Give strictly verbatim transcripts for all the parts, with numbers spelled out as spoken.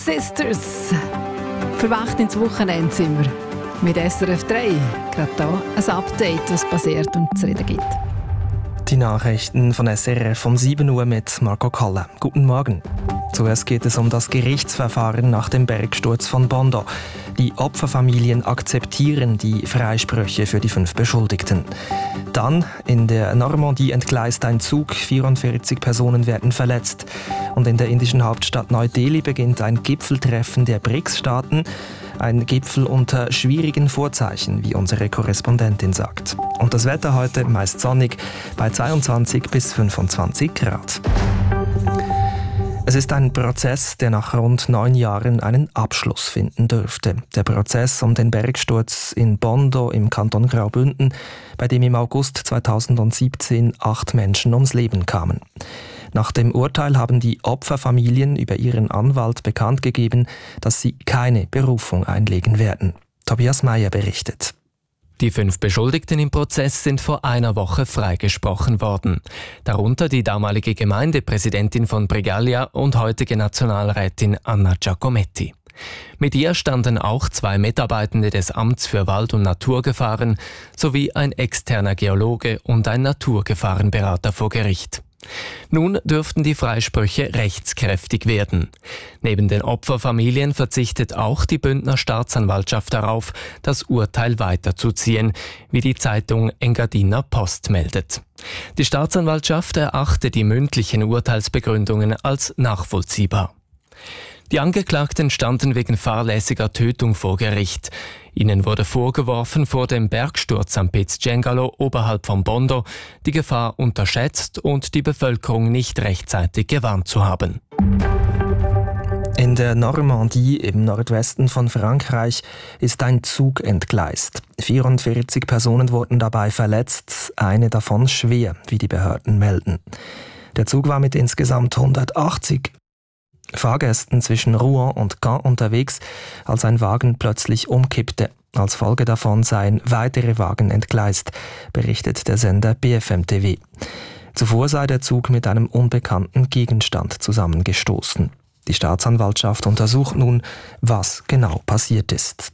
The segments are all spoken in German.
Sisters. Verwacht ins Wochenende sind wir mit S R F drei. Gerade hier ein Update, was passiert und zu reden gibt. Die Nachrichten von S R F um sieben Uhr mit Marco Kalle. Guten Morgen. Zuerst geht es um das Gerichtsverfahren nach dem Bergsturz von Bondo. Die Opferfamilien akzeptieren die Freisprüche für die fünf Beschuldigten. Dann in der Normandie entgleist ein Zug, vierundvierzig Personen werden verletzt. Und in der indischen Hauptstadt Neu-Delhi beginnt ein Gipfeltreffen der B R I C S-Staaten. Ein Gipfel unter schwierigen Vorzeichen, wie unsere Korrespondentin sagt. Und das Wetter heute meist sonnig bei zweiundzwanzig bis fünfundzwanzig Grad. Es ist ein Prozess, der nach rund neun Jahren einen Abschluss finden dürfte. Der Prozess um den Bergsturz in Bondo im Kanton Graubünden, bei dem im August zweitausendsiebzehn acht Menschen ums Leben kamen. Nach dem Urteil haben die Opferfamilien über ihren Anwalt bekannt gegeben, dass sie keine Berufung einlegen werden. Tobias Meyer berichtet. Die fünf Beschuldigten im Prozess sind vor einer Woche freigesprochen worden. Darunter die damalige Gemeindepräsidentin von Brigallia und heutige Nationalrätin Anna Giacometti. Mit ihr standen auch zwei Mitarbeitende des Amts für Wald- und Naturgefahren sowie ein externer Geologe und ein Naturgefahrenberater vor Gericht. Nun dürften die Freisprüche rechtskräftig werden. Neben den Opferfamilien verzichtet auch die Bündner Staatsanwaltschaft darauf, das Urteil weiterzuziehen, wie die Zeitung Engadiner Post meldet. Die Staatsanwaltschaft erachtet die mündlichen Urteilsbegründungen als nachvollziehbar. Die Angeklagten standen wegen fahrlässiger Tötung vor Gericht. Ihnen wurde vorgeworfen, vor dem Bergsturz am Piz Cengalo oberhalb von Bondo die Gefahr unterschätzt und die Bevölkerung nicht rechtzeitig gewarnt zu haben. In der Normandie im Nordwesten von Frankreich ist ein Zug entgleist. vierundvierzig Personen wurden dabei verletzt, eine davon schwer, wie die Behörden melden. Der Zug war mit insgesamt hundertachtzig Fahrgästen zwischen Rouen und Caen unterwegs, als ein Wagen plötzlich umkippte. Als Folge davon seien weitere Wagen entgleist, berichtet der Sender B F M T V. Zuvor sei der Zug mit einem unbekannten Gegenstand zusammengestoßen. Die Staatsanwaltschaft untersucht nun, was genau passiert ist.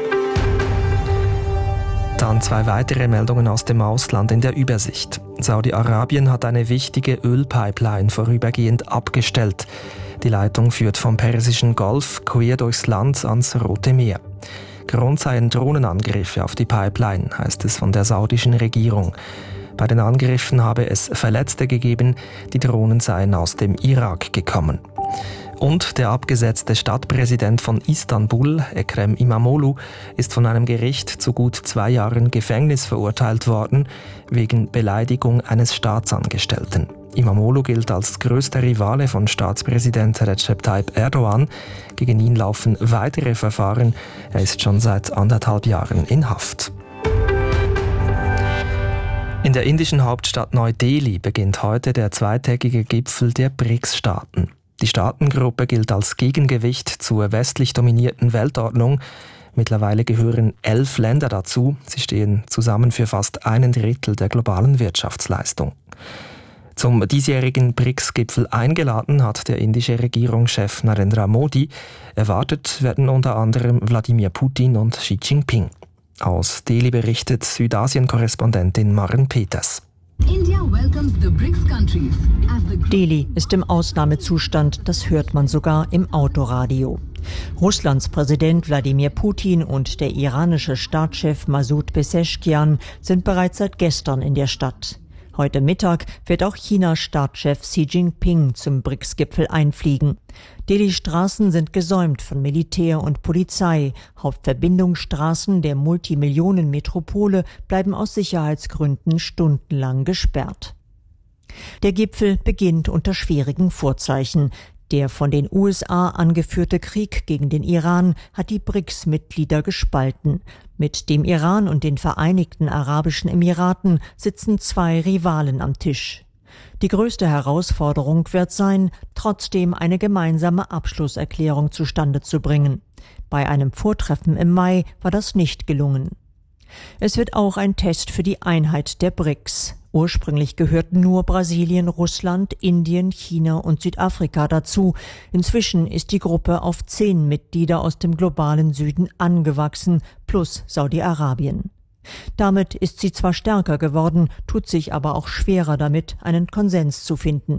Dann zwei weitere Meldungen aus dem Ausland in der Übersicht. Saudi-Arabien hat eine wichtige Ölpipeline vorübergehend abgestellt. Die Leitung führt vom Persischen Golf quer durchs Land ans Rote Meer. Grund seien Drohnenangriffe auf die Pipeline, heißt es von der saudischen Regierung. Bei den Angriffen habe es Verletzte gegeben, die Drohnen seien aus dem Irak gekommen. Und der abgesetzte Stadtpräsident von Istanbul, Ekrem İmamoğlu, ist von einem Gericht zu gut zwei Jahren Gefängnis verurteilt worden, wegen Beleidigung eines Staatsangestellten. İmamoğlu gilt als größter Rivale von Staatspräsident Recep Tayyip Erdogan. Gegen ihn laufen weitere Verfahren. Er ist schon seit anderthalb Jahren in Haft. In der indischen Hauptstadt Neu-Delhi beginnt heute der zweitägige Gipfel der B R I C S-Staaten. Die Staatengruppe gilt als Gegengewicht zur westlich dominierten Weltordnung. Mittlerweile gehören elf Länder dazu. Sie stehen zusammen für fast einen Drittel der globalen Wirtschaftsleistung. Zum diesjährigen B R I C S-Gipfel eingeladen hat der indische Regierungschef Narendra Modi. Erwartet werden unter anderem Wladimir Putin und Xi Jinping. Aus Delhi berichtet Südasien-Korrespondentin Maren Peters. Delhi ist im Ausnahmezustand, das hört man sogar im Autoradio. Russlands Präsident Wladimir Putin und der iranische Staatschef Masoud Pezeshkian sind bereits seit gestern in der Stadt. Heute Mittag wird auch Chinas Staatschef Xi Jinping zum B R I C S-Gipfel einfliegen. Delhis Straßen sind gesäumt von Militär und Polizei. Hauptverbindungsstraßen der Multimillionen-Metropole bleiben aus Sicherheitsgründen stundenlang gesperrt. Der Gipfel beginnt unter schwierigen Vorzeichen. Der von den U S A angeführte Krieg gegen den Iran hat die B R I C S-Mitglieder gespalten. Mit dem Iran und den Vereinigten Arabischen Emiraten sitzen zwei Rivalen am Tisch. Die größte Herausforderung wird sein, trotzdem eine gemeinsame Abschlusserklärung zustande zu bringen. Bei einem Vortreffen im Mai war das nicht gelungen. Es wird auch ein Test für die Einheit der B R I C S. Ursprünglich gehörten nur Brasilien, Russland, Indien, China und Südafrika dazu. Inzwischen ist die Gruppe auf zehn Mitglieder aus dem globalen Süden angewachsen, plus Saudi-Arabien. Damit ist sie zwar stärker geworden, tut sich aber auch schwerer damit, einen Konsens zu finden.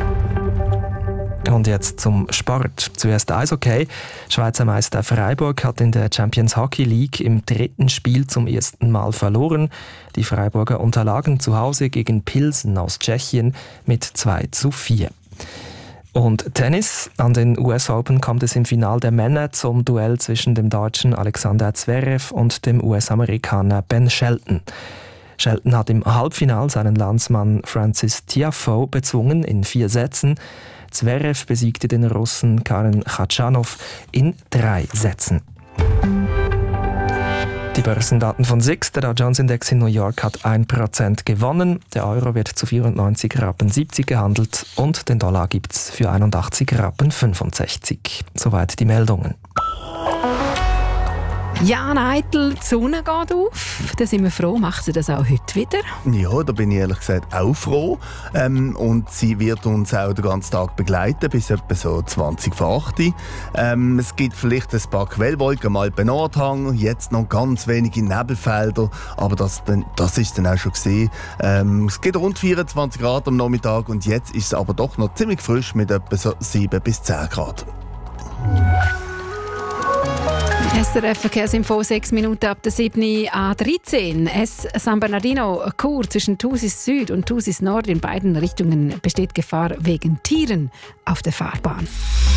Und jetzt zum Sport. Zuerst Eishockey. Schweizer Meister Freiburg hat in der Champions Hockey League im dritten Spiel zum ersten Mal verloren. Die Freiburger unterlagen zu Hause gegen Pilsen aus Tschechien mit zwei zu vier. Und Tennis. An den U S Open kommt es im Finale der Männer zum Duell zwischen dem Deutschen Alexander Zverev und dem U S-Amerikaner Ben Shelton. Shelton hat im Halbfinale seinen Landsmann Francis Tiafoe bezwungen in vier Sätzen. Zverev besiegte den Russen Karen Khachanov in drei Sätzen. Die Börsendaten von S I X, der Dow Jones Index in New York hat ein Prozent gewonnen. Der Euro wird zu vierundneunzig Rappen siebzig gehandelt und den Dollar gibt es für einundachtzig Rappen fünfundsechzig. Soweit die Meldungen. Jan Eitel, die Sonne geht auf. Da sind wir froh. Macht sie das auch heute wieder? Ja, da bin ich ehrlich gesagt auch froh. Ähm, und sie wird uns auch den ganzen Tag begleiten, bis etwa so zwanzig vor acht. Ähm, es gibt vielleicht ein paar Quellwolken am Alpen-Nordhang, jetzt noch ganz wenige Nebelfelder, aber das, das ist dann auch schon gesehen. Ähm, es gibt rund vierundzwanzig Grad am Nachmittag und jetzt ist es aber doch noch ziemlich frisch mit etwa so sieben bis zehn Grad. S R F Verkehrsinfo, sechs Minuten ab der sieben A dreizehn. S San Bernardino Chur zwischen Thusis Süd und Thusis Nord in beiden Richtungen besteht Gefahr wegen Tieren auf der Fahrbahn.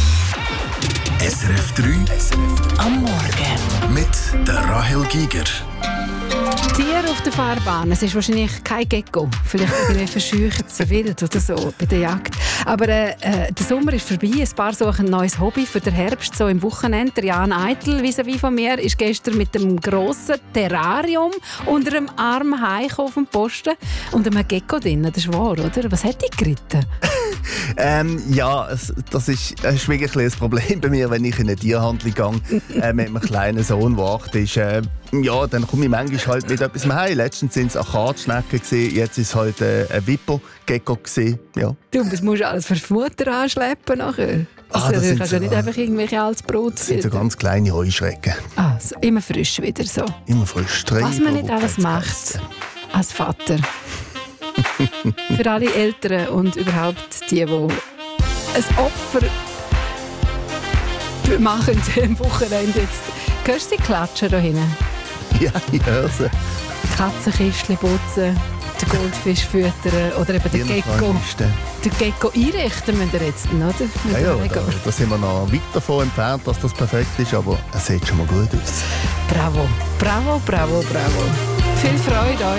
S R F drei S R F drei am Morgen mit der Rahel Giger. Tiere auf der Fahrbahn. Es ist wahrscheinlich kein Gecko. Vielleicht irgendwie verscheucht es wild oder so bei der Jagd. Aber äh, der Sommer ist vorbei. Ein paar suchen ein neues Hobby für den Herbst, so im Wochenende. Der Jan Eitel, vis-à-vis von mir, ist gestern mit dem grossen Terrarium unter dem Arm heim auf dem Posten und einem Gecko drin. Das ist wahr, oder? Was hat dich geritten? ähm, ja, es, das ist, ist wirklich ein Problem bei mir, wenn ich in eine Tierhandlung gehe äh, mit einem kleinen Sohn, der acht ist. Äh, ja, dann komme ich manchmal halt mit etwas heim. Letztens waren es Akkadschnecken, jetzt ist es halt äh, ein Wippo-Gecko. Ja. Du, das musst du alles fürs Futter anschleppen nachher. Ah, also, das du kannst so, ja nicht einfach irgendwelche altes Brot Das sind so ganz kleine Heuschrecken. Ah, so, immer frisch wieder so. Immer frisch. Drei Was man nicht alles macht heissen. als Vater. Für alle Eltern und überhaupt die, die ein Opfer machen am Wochenende jetzt. Hörst du die Klatschen da hinten? Ja, ich höre sie. Katzenkistchen putzen, den Goldfisch füttern oder eben den Gecko. Den Gecko einrichten müssen wir jetzt, oder? Ja, ja, da, da sind wir noch weit davon entfernt, dass das perfekt ist, aber es sieht schon mal gut aus. Bravo, bravo, bravo, bravo. Viel Freude euch.